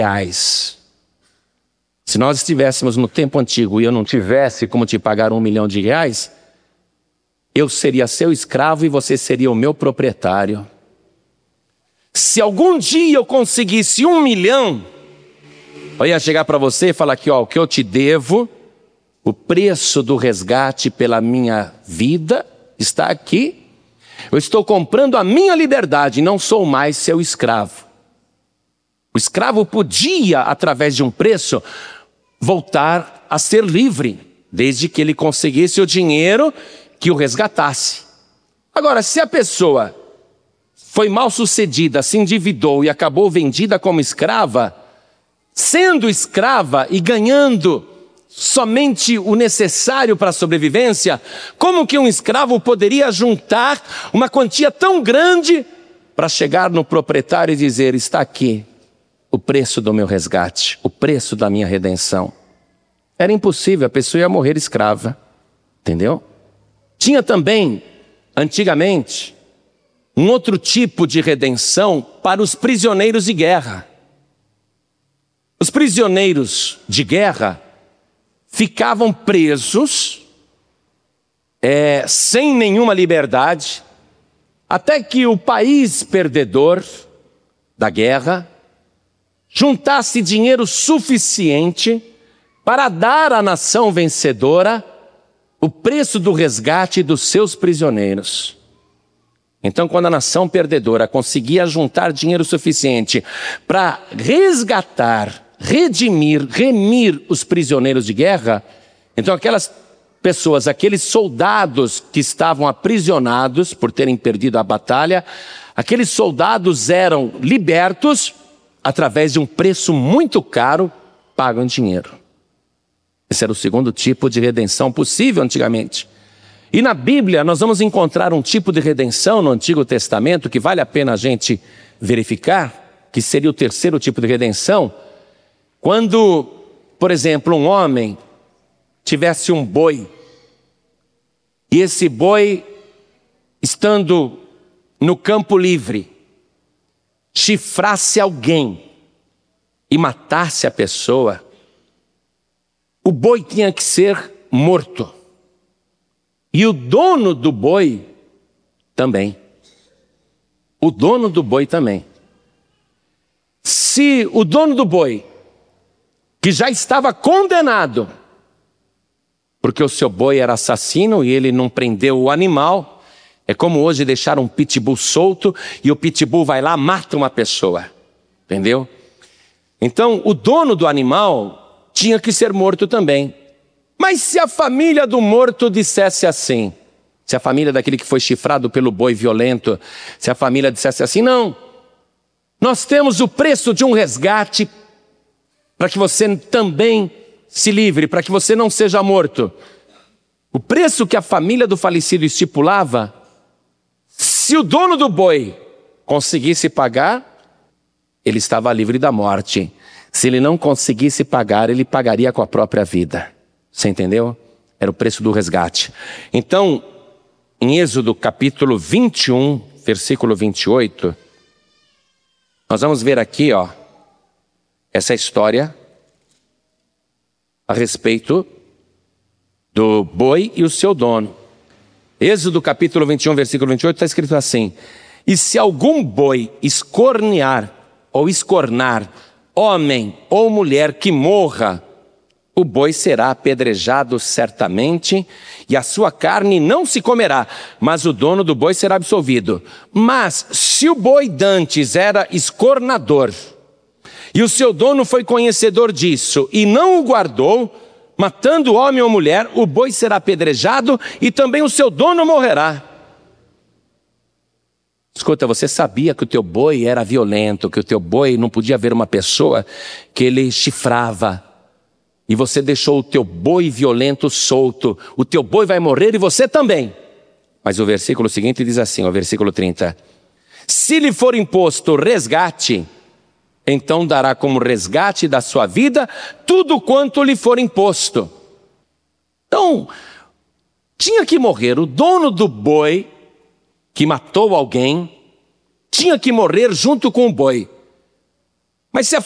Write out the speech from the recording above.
reais. Se nós estivéssemos no tempo antigo e eu não tivesse como te pagar R$1 milhão, eu seria seu escravo e você seria o meu proprietário. Se algum dia eu conseguisse 1 milhão, eu ia chegar para você e falar aqui, ó, o que eu te devo, o preço do resgate pela minha vida está aqui. Eu estou comprando a minha liberdade, não sou mais seu escravo. O escravo podia, através de um preço, voltar a ser livre, desde que ele conseguisse o dinheiro que o resgatasse. Agora, se a pessoa foi mal sucedida, se endividou e acabou vendida como escrava, sendo escrava e ganhando somente o necessário para a sobrevivência, como que um escravo poderia juntar uma quantia tão grande para chegar no proprietário e dizer, está aqui o preço do meu resgate, o preço da minha redenção? Era impossível, a pessoa ia morrer escrava, entendeu? Tinha também, antigamente, um outro tipo de redenção para os prisioneiros de guerra. Os prisioneiros de guerra ficavam presos, sem nenhuma liberdade, até que o país perdedor da guerra juntasse dinheiro suficiente para dar à nação vencedora o preço do resgate dos seus prisioneiros. Então, quando a nação perdedora conseguia juntar dinheiro suficiente para resgatar, remir os prisioneiros de guerra, então aquelas pessoas, aqueles soldados que estavam aprisionados por terem perdido a batalha, aqueles soldados eram libertos através de um preço muito caro, pago em dinheiro. Esse era o segundo tipo de redenção possível antigamente. E na Bíblia nós vamos encontrar um tipo de redenção no Antigo Testamento que vale a pena a gente verificar, que seria o terceiro tipo de redenção, quando, por exemplo, um homem tivesse um boi, e esse boi, estando no campo livre, chifrasse alguém e matasse a pessoa, o boi tinha que ser morto. E o dono do boi também. O dono do boi também. Se o dono do boi, que já estava condenado, porque o seu boi era assassino e ele não prendeu o animal, é como hoje deixar um pitbull solto e o pitbull vai lá e mata uma pessoa. Entendeu? Então, o dono do animal tinha que ser morto também. Mas se a família do morto dissesse assim, se a família daquele que foi chifrado pelo boi violento, se a família dissesse assim, não, nós temos o preço de um resgate para que você também se livre, para que você não seja morto. O preço que a família do falecido estipulava, se o dono do boi conseguisse pagar, ele estava livre da morte. Se ele não conseguisse pagar, ele pagaria com a própria vida. Você entendeu? Era o preço do resgate. Então, em Êxodo capítulo 21, versículo 28, nós vamos ver aqui, ó, essa história a respeito do boi e o seu dono. Êxodo capítulo 21, versículo 28, está escrito assim: e se algum boi escornear ou escornar homem ou mulher que morra, o boi será apedrejado certamente, e a sua carne não se comerá, mas o dono do boi será absolvido. Mas se o boi dantes era escornador, e o seu dono foi conhecedor disso, e não o guardou, matando homem ou mulher, o boi será apedrejado, e também o seu dono morrerá. Escuta, você sabia que o teu boi era violento, que o teu boi não podia ver uma pessoa que ele chifrava, e você deixou o teu boi violento solto, o teu boi vai morrer e você também. Mas o versículo seguinte diz assim, o versículo 30, se lhe for imposto resgate, então dará como resgate da sua vida tudo quanto lhe for imposto. Então, tinha que morrer o dono do boi que matou alguém, tinha que morrer junto com o boi. Mas se a